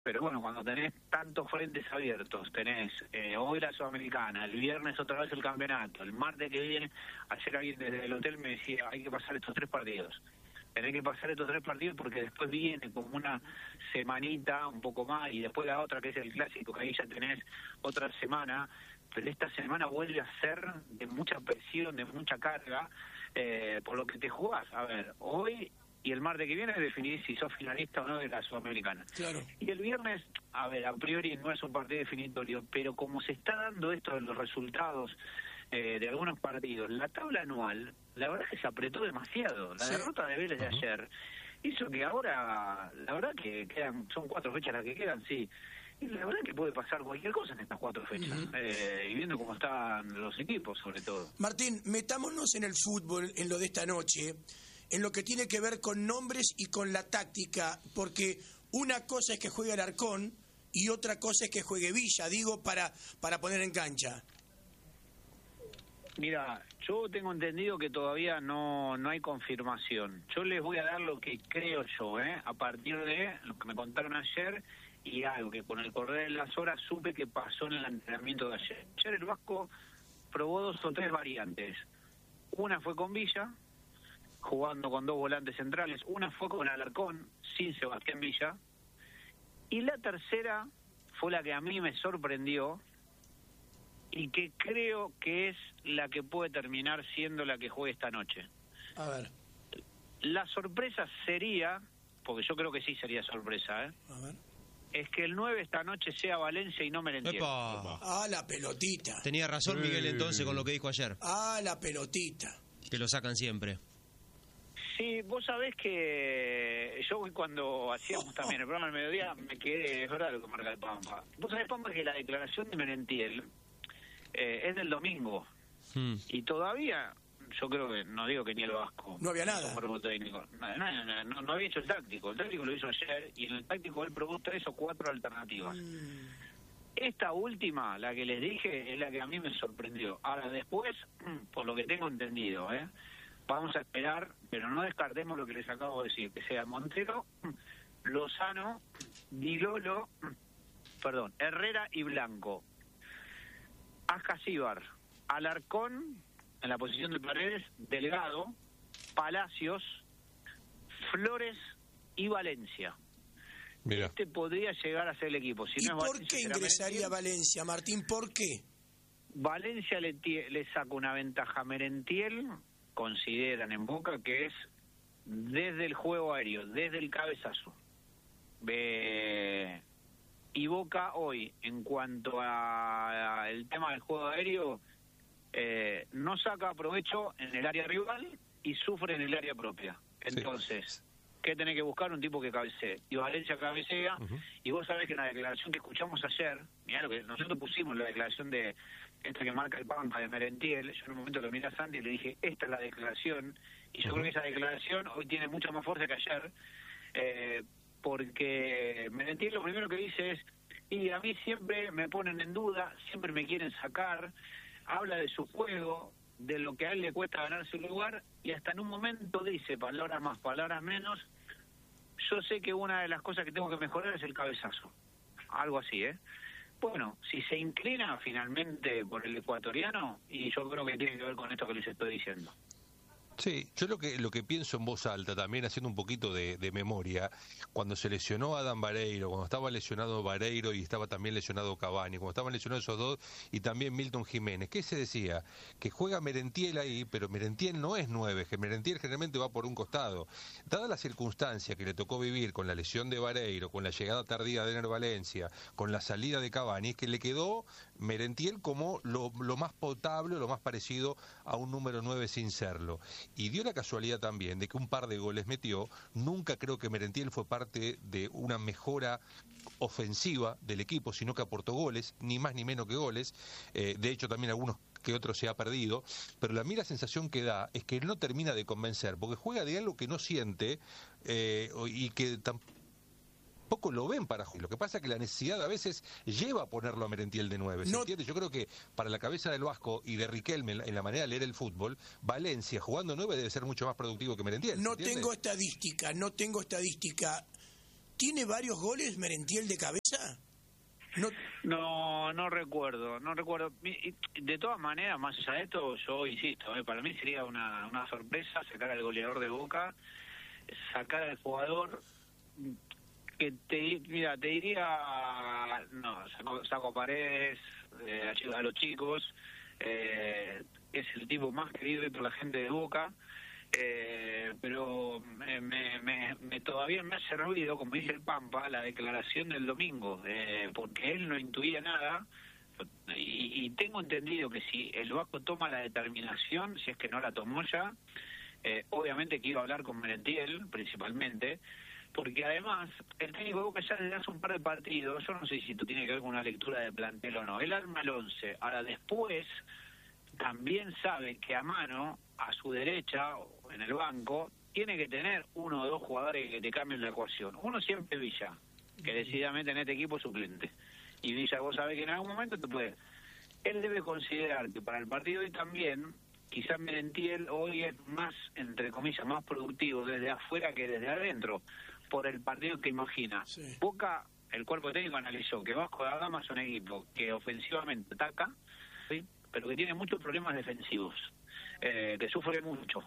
Pero bueno, cuando tenés tantos frentes abiertos, tenés hoy la Sudamericana, el viernes otra vez el campeonato, el martes que viene, ayer alguien desde el hotel me decía, hay que pasar estos 3 partidos. Tenés que pasar estos 3 partidos porque después viene como una semanita, un poco más, y después la otra que es el clásico, que ahí ya tenés otra semana, pero esta semana vuelve a ser de mucha presión, de mucha carga, por lo que te jugás. A ver, hoy y el martes que viene definir si sos finalista o no de la Sudamericana. Claro. Y el viernes, a ver, a priori no es un partido definitorio, pero como se está dando esto de los resultados de algunos partidos, la tabla anual, la verdad es que se apretó demasiado. La derrota de Vélez de ayer hizo que ahora, la verdad que son 4 fechas las que quedan, sí. Y la verdad que puede pasar cualquier cosa en estas 4 fechas, y viendo cómo están los equipos, sobre todo. Martín, metámonos en el fútbol, en lo de esta noche, en lo que tiene que ver con nombres y con la táctica, porque una cosa es que juegue Alarcón y otra cosa es que juegue Villa, digo, para poner en cancha. Mira, yo tengo entendido que todavía no hay confirmación. Yo les voy a dar lo que creo yo, a partir de lo que me contaron ayer y algo que con el correr de las horas supe que pasó en el entrenamiento de ayer. Ayer el Vasco probó 2 o 3 variantes. Una fue con Villa, jugando con 2 volantes centrales. Una fue con Alarcón, sin Sebastián Villa. Y la tercera fue la que a mí me sorprendió y que creo que es la que puede terminar siendo la que juegue esta noche. A ver. La sorpresa sería, porque yo creo que sí sería sorpresa, A ver. es que el 9 esta noche sea Valencia y no Merentiel. Ah, la pelotita. Tenía razón Miguel entonces con lo que dijo ayer. Ah, la pelotita. Que lo sacan siempre. Sí, vos sabés que yo cuando hacíamos también el programa del mediodía me quedé, es verdad lo que marca el Pampa. Vos sabés, Pampa, que la declaración de Merentiel es del domingo. Y todavía, yo creo que, no digo que ni el Vasco. No había nada. Técnico. No había hecho el táctico. El táctico lo hizo ayer y en el táctico él probó 3 o 4 alternativas. Esta última, la que les dije, es la que a mí me sorprendió. Ahora, después, por lo que tengo entendido, vamos a esperar, pero no descartemos lo que les acabo de decir, que sea Montero, Lozano, Dilolo, Herrera y Blanco, Ascasíbar, Alarcón en la posición de Paredes, Delgado, Palacios, Flores y Valencia. Mira. Este podría llegar a ser el equipo. Si ¿Y no es por Valencia, qué ingresaría Valencia, Martín? ¿Por qué? Valencia le saca una ventaja a Merentiel, consideran en Boca que es desde el juego aéreo, desde el cabezazo. Y Boca hoy, en cuanto a el tema del juego aéreo, no saca provecho en el área rival y sufre en el área propia. Entonces, ¿qué tenés que buscar? Un tipo que cabecee. Y Valencia cabecea, y vos sabés que en la declaración que escuchamos ayer, mirá lo que nosotros pusimos, la declaración de esta que marca el Pampa de Merentiel, yo en un momento lo miré a Santi y le dije, esta es la declaración, y yo creo que esa declaración hoy tiene mucha más fuerza que ayer, porque Merentiel lo primero que dice es, y a mí siempre me ponen en duda, siempre me quieren sacar, habla de su juego, de lo que a él le cuesta ganar su lugar, y hasta en un momento dice, palabras más, palabras menos, yo sé que una de las cosas que tengo que mejorar es el cabezazo. Algo así, Bueno, si se inclina finalmente por el ecuatoriano, y yo creo que tiene que ver con esto que les estoy diciendo. Sí, yo lo que pienso en voz alta, también haciendo un poquito de memoria, cuando se lesionó Adam Vareiro, cuando estaba lesionado Vareiro y estaba también lesionado Cavani, cuando estaban lesionados esos dos y también Milton Jiménez, ¿qué se decía? Que juega Merentiel ahí, pero Merentiel no es 9, que Merentiel generalmente va por un costado. Dada la circunstancia que le tocó vivir con la lesión de Vareiro, con la llegada tardía de Ener Valencia, con la salida de Cavani, es que le quedó Merentiel como lo más potable, lo más parecido a un número 9 sin serlo. Y dio la casualidad también de que un par de goles metió. Nunca creo que Merentiel fue parte de una mejora ofensiva del equipo, sino que aportó goles, ni más ni menos que goles. De hecho, también algunos que otros se ha perdido. Pero a mí la sensación que da es que no termina de convencer, porque juega de algo que no siente y que tampoco lo ven para jugar. Lo que pasa es que la necesidad a veces lleva a ponerlo a Merentiel de 9, ¿se entiende? Yo creo que para la cabeza del Vasco y de Riquelme en la manera de leer el fútbol, Valencia jugando 9 debe ser mucho más productivo que Merentiel. No tengo estadística. ¿Tiene varios goles Merentiel de cabeza? No recuerdo. De todas maneras, más allá de esto, yo insisto, para mí sería una sorpresa sacar al goleador de Boca, sacar al jugador que te diría, no, saco a Paredes, a los chicos, es el tipo más querido por la gente de Boca. Pero todavía me hace ruido, como dice el Pampa, la declaración del domingo, porque él no intuía nada, y tengo entendido que si el Vasco toma la determinación, si es que no la tomó ya, obviamente que iba a hablar con Merentiel principalmente, porque además el técnico de Boca ya desde hace un par de partidos, yo no sé si esto tiene que ver con una lectura de plantel o no, él arma el 11, ahora después también sabe que a mano, a su derecha, en el banco, tiene que tener uno o dos jugadores que te cambien la ecuación. Uno siempre es Villa, que decididamente en este equipo es suplente. Y Villa, vos sabés que en algún momento te puede... Él debe considerar que para el partido de hoy también, quizás Merentiel hoy es más, entre comillas, más productivo desde afuera que desde adentro, por el partido que imagina. Sí. Boca, el cuerpo técnico analizó que Vasco da Gama es un equipo que ofensivamente ataca, ¿sí?, pero que tiene muchos problemas defensivos, que sufre mucho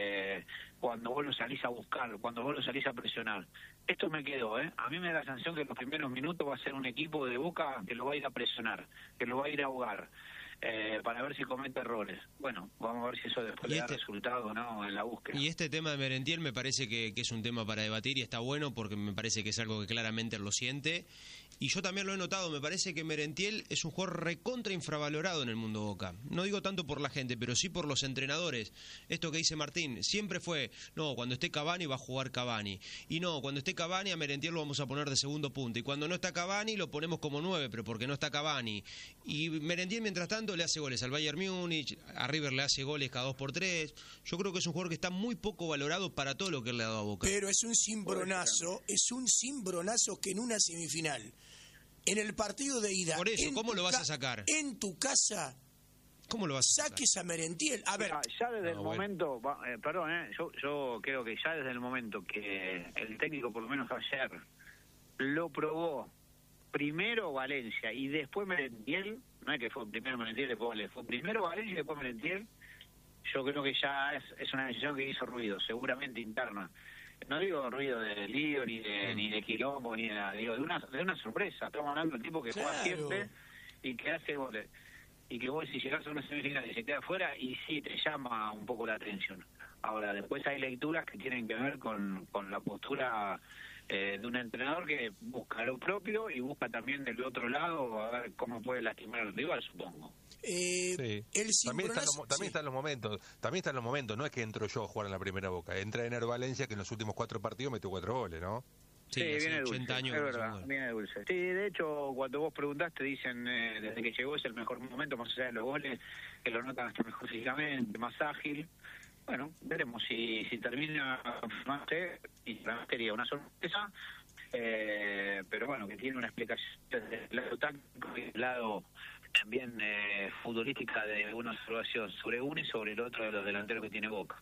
cuando vos lo salís a buscar, cuando vos lo salís a presionar. Esto me quedó, a mí me da la sensación que en los primeros minutos va a ser un equipo de Boca que lo va a ir a presionar, que lo va a ir a ahogar, para ver si comete errores. Bueno, vamos a ver si eso después le da resultado o no en la búsqueda. Y este tema de Merentiel me parece que es un tema para debatir y está bueno porque me parece que es algo que claramente él lo siente. Y yo también lo he notado, me parece que Merentiel es un jugador recontra infravalorado en el mundo Boca. No digo tanto por la gente, pero sí por los entrenadores. Esto que dice Martín, siempre fue, no, cuando esté Cavani va a jugar Cavani. Y no, cuando esté Cavani a Merentiel lo vamos a poner de segundo punto. Y cuando no está Cavani lo ponemos como 9, pero porque no está Cavani. Y Merentiel, mientras tanto, le hace goles al Bayern Múnich, a River le hace goles cada 2x3. Yo creo que es un jugador que está muy poco valorado para todo lo que él le ha dado a Boca. Pero es un cimbronazo que en una semifinal, en el partido de ida... Por eso, ¿cómo lo vas a sacar? En tu casa, ¿cómo lo vas a sacar? Saques a Merentiel. A ver... Ya desde el momento... Perdón, yo creo que ya desde el momento que el técnico, por lo menos ayer, lo probó, primero Valencia y después Merentiel, no es que fue primero Merentiel y después Valencia, fue primero Valencia y después Merentiel, yo creo que ya es una decisión que hizo ruido, seguramente interna. No digo ruido de lío, ni de quilombo, ni de nada, digo de una sorpresa. Estamos hablando del tipo que juega siempre y que hace goles. Y que vos, si llegás a una semifinal y se queda afuera, y sí, te llama un poco la atención. Ahora, después hay lecturas que tienen que ver con la postura de un entrenador que busca lo propio y busca también del otro lado a ver cómo puede lastimar al rival, supongo. Sí. También están los momentos, no es que entro yo a jugar en la primera Boca, entra Ener Valencia que en los últimos 4 partidos metió 4 goles, ¿no? Sí, viene 80 dulce, años, es verdad, viene dulce. Sí, de hecho, cuando vos preguntaste, dicen desde que llegó es el mejor momento, más allá de los goles, que lo notan hasta mejor físicamente, más ágil. Bueno, veremos si termina más, y sería una sorpresa, pero bueno, que tiene una explicación desde el lado táctico y del lado también futbolística de una observación sobre uno y sobre el otro de los delanteros que tiene Boca.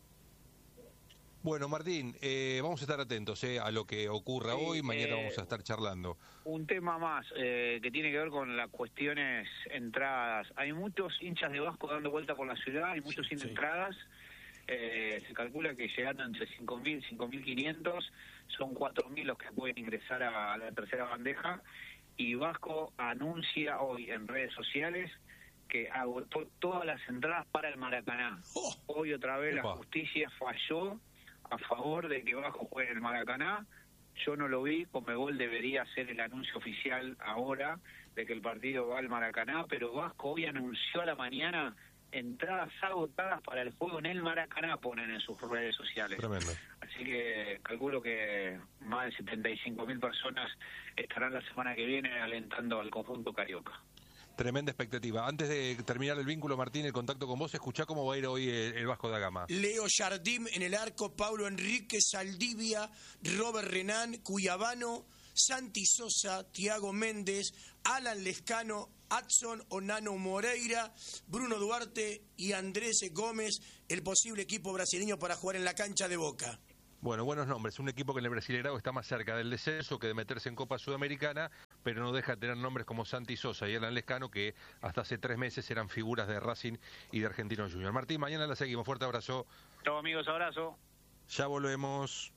Bueno, Martín, vamos a estar atentos a lo que ocurra hoy, mañana vamos a estar charlando. Un tema más que tiene que ver con las cuestiones entradas. Hay muchos hinchas de Vasco dando vuelta por la ciudad, hay muchos sin entradas. Se calcula que llegando entre 5.000 y 5.500, son 4.000 los que pueden ingresar a la tercera bandeja. Y Vasco anuncia hoy en redes sociales que agotó todas las entradas para el Maracaná. Hoy otra vez la justicia falló a favor de que Vasco juegue en el Maracaná. Yo no lo vi, Conmebol debería hacer el anuncio oficial ahora de que el partido va al Maracaná, pero Vasco hoy anunció a la mañana entradas agotadas para el juego en el Maracaná, ponen en sus redes sociales. Tremendo. Así que calculo que más de 75.000 personas estarán la semana que viene alentando al conjunto carioca. Tremenda expectativa. Antes de terminar el vínculo, Martín, el contacto con vos, escuchá cómo va a ir hoy el Vasco da Gama. Leo Jardim en el arco, Paulo Enrique, Saldivia, Robert Renán, Cuyabano, Santi Sosa, Tiago Méndez, Alan Lescano, Adson Onano Moreira, Bruno Duarte y Andrés Gómez, el posible equipo brasileño para jugar en la cancha de Boca. Bueno, buenos nombres. Un equipo que en el Brasileirao está más cerca del descenso que de meterse en Copa Sudamericana, pero no deja de tener nombres como Santi Sosa y Alan Lescano, que hasta hace 3 meses eran figuras de Racing y de Argentinos Juniors. Martín, mañana la seguimos. Fuerte abrazo. Chao, amigos, abrazo. Ya volvemos.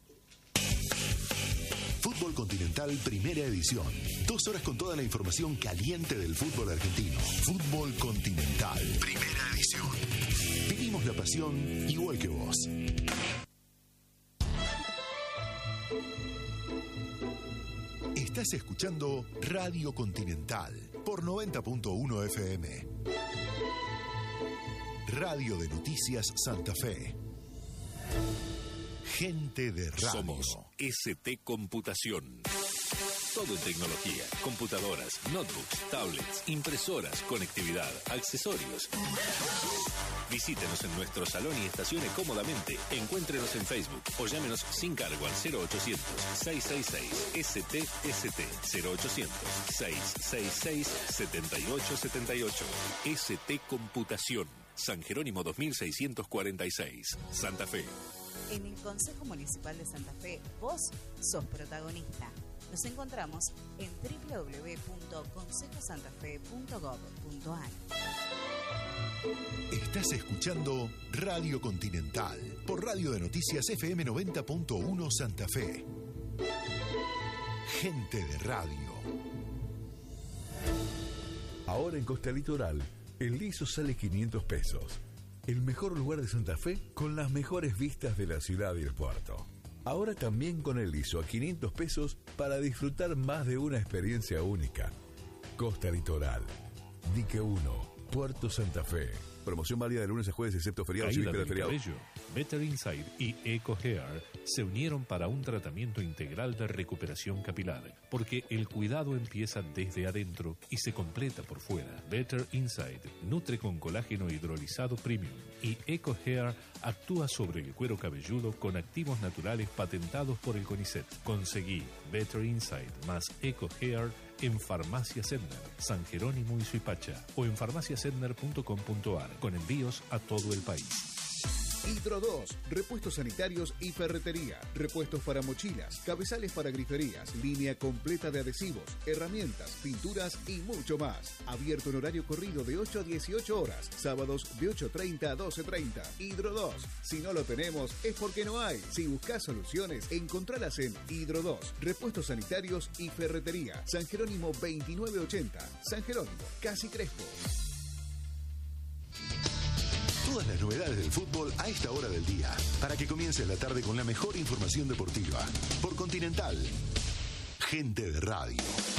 Fútbol Continental, primera edición. 2 horas con toda la información caliente del fútbol argentino. Fútbol Continental, primera edición. Vivimos la pasión igual que vos. Estás escuchando Radio Continental por 90.1 FM. Radio de Noticias Santa Fe. Gente de radio. Somos ST Computación. Todo en tecnología, computadoras, notebooks, tablets, impresoras, conectividad, accesorios. Visítenos en nuestro salón y estacione cómodamente. Encuéntrenos en Facebook o llámenos sin cargo al 0800-666-STST. 0800-666-7878. ST Computación. San Jerónimo 2646, Santa Fe. En el Consejo Municipal de Santa Fe, vos sos protagonista. Nos encontramos en www.consejosantafe.gov.ar. Estás escuchando Radio Continental por Radio de Noticias FM 90.1 Santa Fe. Gente de radio. Ahora en Costa Litoral, el liso sale 500 pesos. El mejor lugar de Santa Fe con las mejores vistas de la ciudad y el puerto. Ahora también con el liso a 500 pesos para disfrutar más de una experiencia única. Costa Litoral, Dique 1, Puerto Santa Fe. Promoción válida de lunes a jueves excepto feriados y víspera de feriado. Better Inside y Eco Hair se unieron para un tratamiento integral de recuperación capilar, porque el cuidado empieza desde adentro y se completa por fuera. Better Inside nutre con colágeno hidrolizado premium y Eco Hair actúa sobre el cuero cabelludo con activos naturales patentados por el CONICET. Conseguí Better Inside más Eco Hair en Farmacia Sedner, San Jerónimo y Suipacha, o en farmaciasedner.com.ar, con envíos a todo el país. Hidro 2, repuestos sanitarios y ferretería, repuestos para mochilas, cabezales para griferías, línea completa de adhesivos, herramientas, pinturas y mucho más. Abierto en horario corrido de 8 a 18 horas, sábados de 8:30 a 12:30. Hidro 2, si no lo tenemos es porque no hay. Si buscas soluciones, encontralas en Hidro 2, repuestos sanitarios y ferretería. San Jerónimo 2980, San Jerónimo, Casi Crespo. Todas las novedades del fútbol a esta hora del día, para que comiences la tarde con la mejor información deportiva. Por Continental, gente de radio.